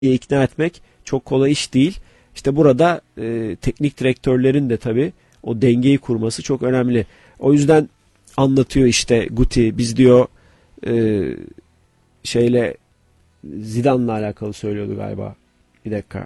ikna etmek çok kolay iş değil. İşte burada teknik direktörlerin de tabii o dengeyi kurması çok önemli. O yüzden anlatıyor işte Guti, biz diyor şeyle Zidane'la alakalı söylüyordu galiba. Bir dakika.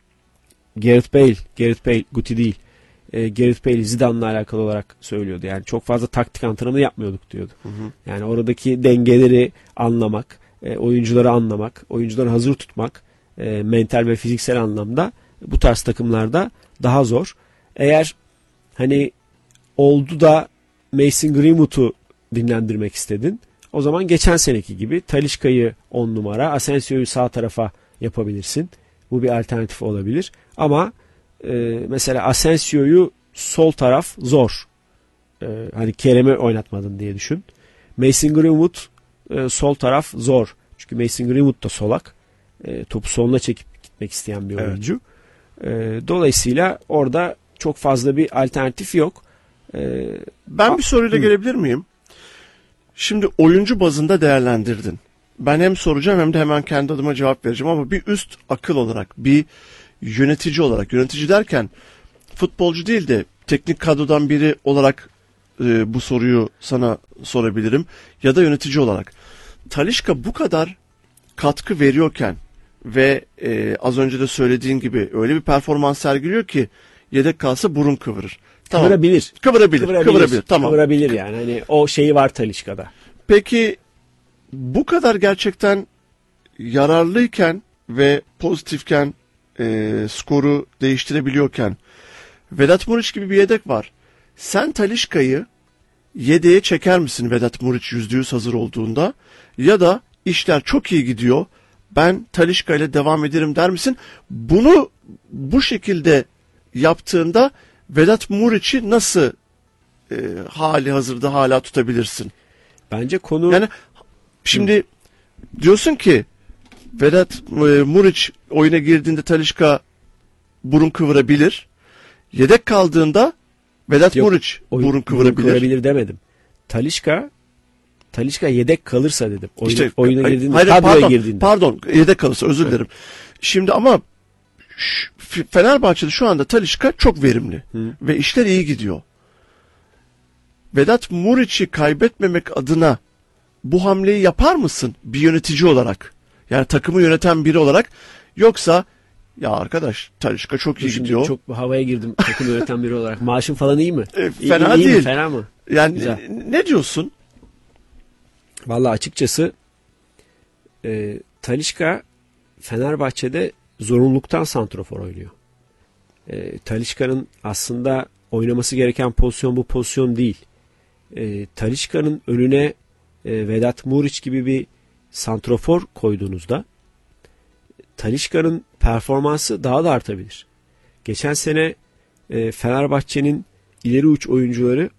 Gareth Bale, Guti değil. Gareth Bale Zidane'la alakalı olarak söylüyordu. Yani çok fazla taktik antrenmanı yapmıyorduk diyordu. Hı hı. Yani oradaki dengeleri anlamak, oyuncuları anlamak, oyuncuları hazır tutmak, mental ve fiziksel anlamda bu tarz takımlarda daha zor. Eğer hani oldu da Mason Greenwood'u dinlendirmek istedin, o zaman geçen seneki gibi Talisca'yı 10 numara, Asensio'yu sağ tarafa yapabilirsin. Bu bir alternatif olabilir. Ama mesela Asensio'yu sol taraf zor. Hani Kerem'i oynatmadın diye düşün. Mason Greenwood sol taraf zor. Çünkü Mason Greenwood da solak. Topu soluna çekip gitmek isteyen bir oyuncu. Dolayısıyla orada çok fazla bir alternatif yok. Ben bir soruyla gelebilir miyim? Şimdi oyuncu bazında değerlendirdin. Ben hem soracağım hem de hemen kendi adıma cevap vereceğim ama bir üst akıl olarak, bir yönetici olarak, yönetici derken futbolcu değil de teknik kadrodan biri olarak bu soruyu sana sorabilirim ya da yönetici olarak. Talisca bu kadar katkı veriyorken ve az önce de söylediğin gibi öyle bir performans sergiliyor ki yedek kalsa burun kıvırır. Tamam. Kıvırabilir. Tamam. Kıvırabilir yani. Hani o şeyi var Talisca'da. Peki bu kadar gerçekten yararlıyken ve pozitifken skoru değiştirebiliyorken Vedat Muriç gibi bir yedek var. Sen Talisca'yı yedeğe çeker misin Vedat Muriç %100 hazır olduğunda ya da işler çok iyi gidiyor ben Talisca ile devam ederim der misin? Bunu bu şekilde yaptığında Vedat Muriç'i nasıl hali hazırda hala tutabilirsin? Bence konu... Yani şimdi diyorsun ki Vedat Muriç oyuna girdiğinde Talisca burun kıvırabilir. Yedek kaldığında Vedat Muriç burun kıvırabilir demedim. Talisca yedek kalırsa dedim. Oyuna girdiğinde, hayır, girdiğinde. Pardon, yedek kalırsa özür dilerim. Şimdi ama Fenerbahçe'de şu anda Talisca çok verimli. Ve işler iyi gidiyor. Vedat Muriç'i kaybetmemek adına bu hamleyi yapar mısın bir yönetici olarak? Yani takımı yöneten biri olarak yoksa ya arkadaş Talisca çok iyi gidiyor. Çok havaya girdim takım yöneten biri olarak. Maaşın falan iyi mi? Fena iyi değil. Mi, fena mı? Yani ne diyorsun? Vallahi açıkçası Talisca Fenerbahçe'de zorunluluktan santrafor oynuyor. Talisca'nın aslında oynaması gereken pozisyon bu pozisyon değil. Talisca'nın önüne Vedat Muriç gibi bir santrafor koyduğunuzda Talisca'nın performansı daha da artabilir. Geçen sene Fenerbahçe'nin ileri uç oyuncuları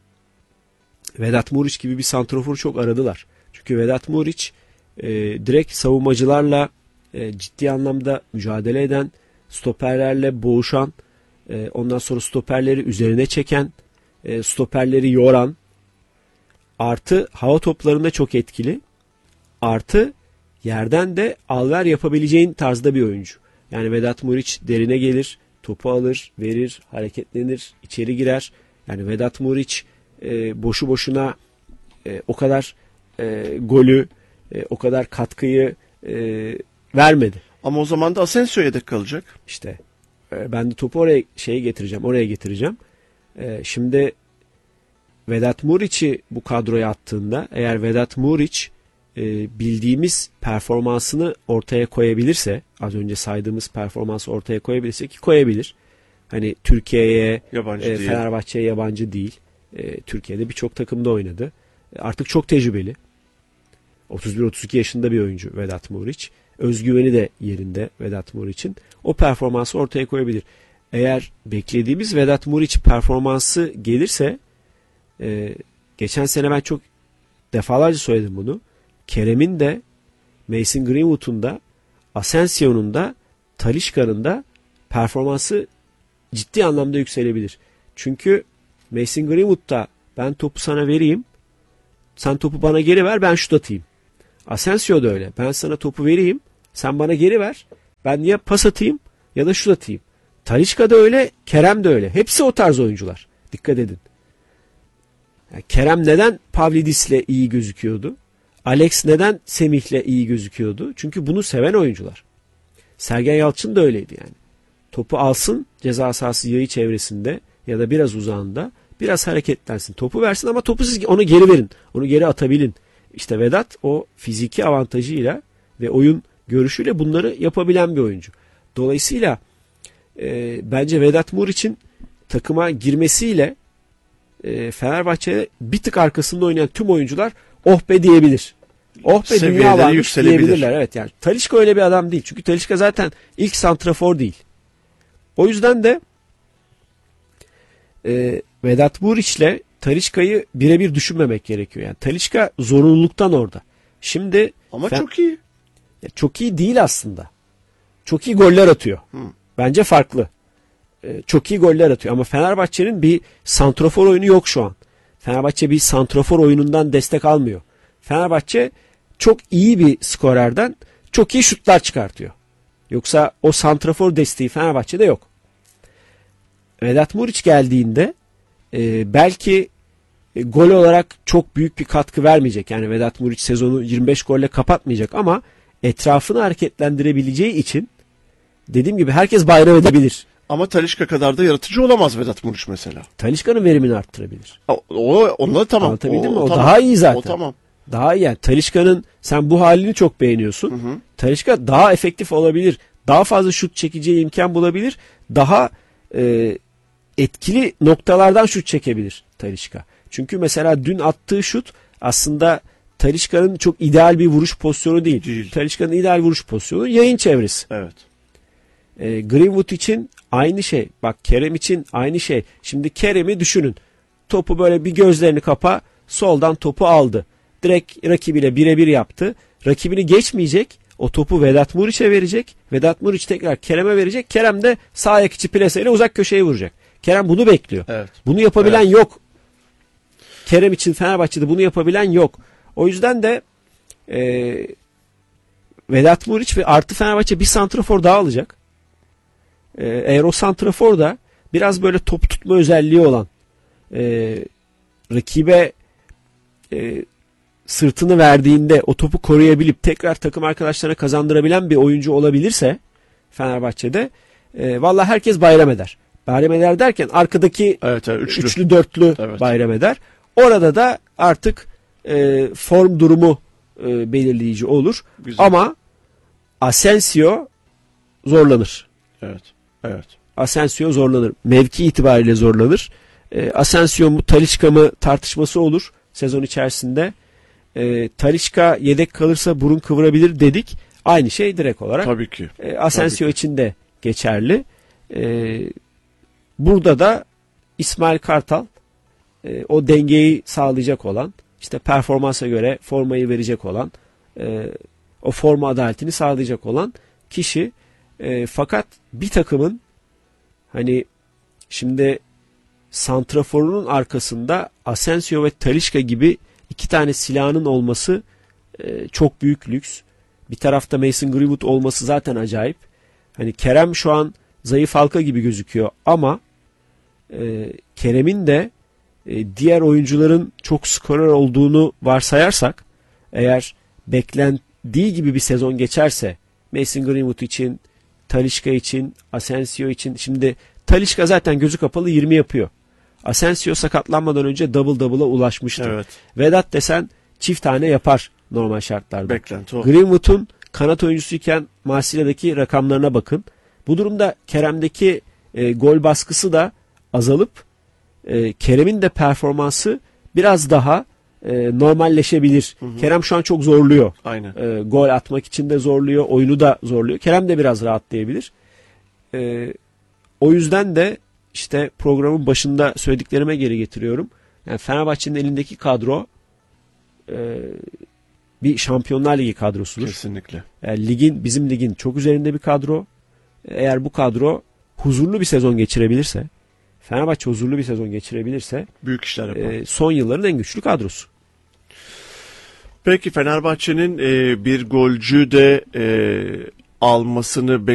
Vedat Muriç gibi bir santraforu çok aradılar. Çünkü Vedat Muriç direkt savunmacılarla ciddi anlamda mücadele eden, stoperlerle boğuşan, ondan sonra stoperleri üzerine çeken, stoperleri yoran, artı hava toplarında çok etkili, artı yerden de alver yapabileceğin tarzda bir oyuncu. Yani Vedat Muriç derine gelir, topu alır, verir, hareketlenir, içeri girer. Yani Vedat Muriç boşu boşuna o kadar golü, o kadar katkıyı vermedi. Ama o zaman da Asensio yedek kalacak. İşte ben de topu oraya getireceğim. Şimdi Vedat Muriç'i bu kadroya attığında eğer Vedat Muriç bildiğimiz performansını ortaya koyabilirse, az önce saydığımız performansı ortaya koyabilirse ki koyabilir. Hani Türkiye'ye, Fenerbahçe'ye yabancı değil. Türkiye'de birçok takımda oynadı. Artık çok tecrübeli. 31-32 yaşında bir oyuncu Vedat Muriç. Özgüveni de yerinde Vedat Muriç'in. O performansı ortaya koyabilir. Eğer beklediğimiz Vedat Muriç performansı gelirse geçen sene ben çok defalarca söyledim bunu. Kerem'in de Mason Greenwood'un da Asensio'nun da Talisca'nın da performansı ciddi anlamda yükselebilir. Çünkü Mason Greenwood'da ben topu sana vereyim, sen topu bana geri ver, ben şut atayım. Asensio da öyle. Ben sana topu vereyim, sen bana geri ver, Ben ya pas atayım ya da şut atayım. Talisca da öyle, Kerem de öyle. Hepsi o tarz oyuncular. Dikkat edin. Yani Kerem neden Pavlidis'le iyi gözüküyordu? Alex neden Semih'le iyi gözüküyordu? Çünkü bunu seven oyuncular. Sergen Yalçın da öyleydi yani. Topu alsın ceza sahası yayı çevresinde ya da biraz uzağında, biraz hareketlensin. Topu versin ama topu siz onu geri verin. Onu geri atabilin. İşte Vedat o fiziki avantajıyla ve oyun görüşüyle bunları yapabilen bir oyuncu. Dolayısıyla bence Vedat Muriç'in takıma girmesiyle Fenerbahçe'ye bir tık arkasında oynayan tüm oyuncular oh be diyebilir. Oh be dünya varmış diyebilirler. Evet yani Talisca öyle bir adam değil. Çünkü Talisca zaten ilk santrafor değil. O yüzden de Vedat Muriç'le Talisca'yı birebir düşünmemek gerekiyor. Yani Talisca zorunluluktan orada. Şimdi ama çok iyi. Çok iyi değil aslında. Çok iyi goller atıyor. Bence farklı. Çok iyi goller atıyor. Ama Fenerbahçe'nin bir santrafor oyunu yok şu an. Fenerbahçe bir santrafor oyunundan destek almıyor. Fenerbahçe çok iyi bir skorerden çok iyi şutlar çıkartıyor. Yoksa o santrafor desteği Fenerbahçe'de yok. Vedat Muriç geldiğinde belki gol olarak çok büyük bir katkı vermeyecek. Yani Vedat Muriç sezonu 25 golle kapatmayacak ama etrafını hareketlendirebileceği için dediğim gibi herkes bayram edebilir. Ama Talisca kadar da yaratıcı olamaz Vedat Muriç mesela. Talisca'nın verimini arttırabilir. Onunla tamam. Anlatabildim mi? O tamam. daha iyi zaten. O tamam. Daha iyi yani. Talisca'nın sen bu halini çok beğeniyorsun. Talisca daha efektif olabilir. Daha fazla şut çekeceği imkan bulabilir. Daha etkili noktalardan şut çekebilir Talisca. Çünkü mesela dün attığı şut aslında Talisca'nın çok ideal bir vuruş pozisyonu değil. Talisca'nın ideal vuruş pozisyonu yayın çevresi. Evet. Greenwood için aynı şey. Bak Kerem için aynı şey. Şimdi Kerem'i düşünün. Topu böyle bir gözlerini kapa, soldan topu aldı. Direkt rakibiyle birebir yaptı. Rakibini geçmeyecek. O topu Vedat Muriç'e verecek. Vedat Muriç tekrar Kerem'e verecek. Kerem de sağ ayak içi plaseyle uzak köşeye vuracak. Kerem bunu bekliyor. Evet. Bunu yapabilen yok. Kerem için Fenerbahçe'de bunu yapabilen yok. O yüzden de Vedat Muriç ve artı Fenerbahçe bir santrafor daha alacak. Eğer o santrafor da biraz böyle top tutma özelliği olan rakibe sırtını verdiğinde o topu koruyabilip tekrar takım arkadaşlarına kazandırabilen bir oyuncu olabilirse Fenerbahçe'de vallahi herkes bayram eder. Bayram eder derken arkadaki üçlü dörtlü bayram eder. Orada da artık form durumu belirleyici olur. Güzel. Ama Asensio zorlanır. Evet. Asensio zorlanır. Mevki itibariyle zorlanır. Asensio mu Talisca mı tartışması olur sezon içerisinde. Talisca yedek kalırsa burun kıvırabilir dedik. Aynı şey direkt olarak. Tabii ki. Asensio için de geçerli. Burada da İsmail Kartal o dengeyi sağlayacak olan, işte performansa göre formayı verecek olan, o forma adaletini sağlayacak olan kişi. Fakat bir takımın hani şimdi santraforunun arkasında Asensio ve Talisca gibi iki tane silahının olması çok büyük lüks. Bir tarafta Mason Greenwood olması zaten acayip. Hani Kerem şu an zayıf halka gibi gözüküyor ama Kerem'in de diğer oyuncuların çok skorer olduğunu varsayarsak, eğer beklendiği gibi bir sezon geçerse Mason Greenwood için, Talisca için, Asensio için, şimdi Talisca zaten gözü kapalı 20 yapıyor. Asensio sakatlanmadan önce double double'a ulaşmıştı. Evet. Vedat desen çift tane yapar normal şartlarda. Beklenti o. Greenwood'un kanat oyuncusuyken Marsilya'daki rakamlarına bakın. Bu durumda Kerem'deki gol baskısı da azalıp Kerem'in de performansı biraz daha normalleşebilir. Kerem şu an çok zorluyor. Aynen. Gol atmak için de zorluyor. Oyunu da zorluyor. Kerem de biraz rahatlayabilir. O yüzden de işte programın başında söylediklerime geri getiriyorum. Yani Fenerbahçe'nin elindeki kadro bir Şampiyonlar Ligi kadrosudur. Kesinlikle. Yani bizim ligin çok üzerinde bir kadro. Eğer bu kadro huzurlu bir sezon geçirebilirse, Fenerbahçe huzurlu bir sezon geçirebilirse büyük işler yapar. Son yılların en güçlü kadrosu. Peki Fenerbahçe'nin bir golcü de almasını